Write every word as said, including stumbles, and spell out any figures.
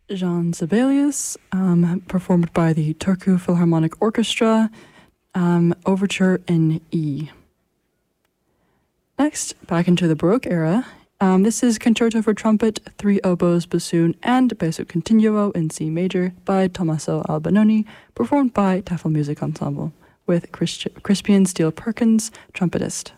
Jean Sibelius, um, performed by the Turku Philharmonic Orchestra, um, Overture in E. Next, back into the Baroque era. Um, this is Concerto for Trumpet, Three Oboes, Bassoon, and Basso Continuo in C major by Tommaso Albinoni, performed by Tafelmusik Ensemble, with Chris- Crispian Steele Perkins, trumpetist.